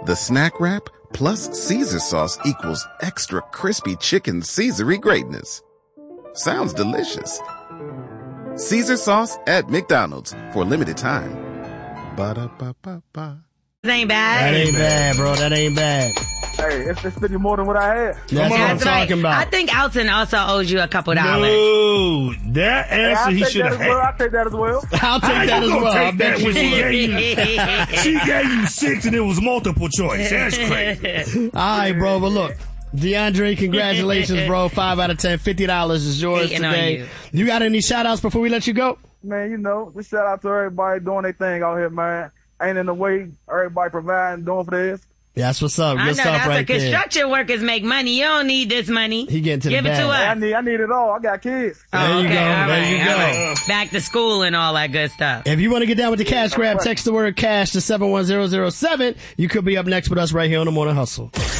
The snack wrap plus Caesar sauce equals extra crispy chicken Caesar-y greatness. Sounds delicious. Caesar sauce at McDonald's for a limited time. Ba-da-ba-ba-ba. That ain't bad. That ain't bad, bro. That ain't bad. Hey, it's still more than what I had. That's what I'm talking about. I think Alton also owes you a couple dollars. No, that answer he should have had. I'll take that as well. I'll take that as well. I bet you would. She gave you 6 and it was multiple choice. That's crazy. All right, bro. But look, DeAndre, congratulations, bro. 5 out of 10. $50 is yours today. You got any shout outs before we let you go? Man, just shout out to everybody doing their thing out here, man. Ain't in the way. Everybody providing, doing for this. Yeah, that's what's up. Good stuff that's right there. Construction workers make money. You don't need this money. He getting to Give the it bag. to us. I need it all. I got kids. There you go. There you go. Back to school and all that good stuff. If you want to get down with the cash grab, text the word cash to 71007. You could be up next with us right here on The Morning Hustle.